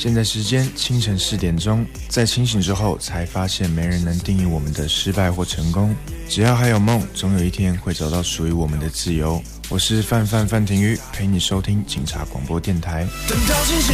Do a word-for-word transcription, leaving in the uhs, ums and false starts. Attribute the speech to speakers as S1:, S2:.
S1: 现在时间清晨四点钟，在清醒之后才发现没人能定义我们的失败或成功，只要还有梦，总有一天会找到属于我们的自由。我是范范范廷瑜，陪你收听警察广播电台。等到星星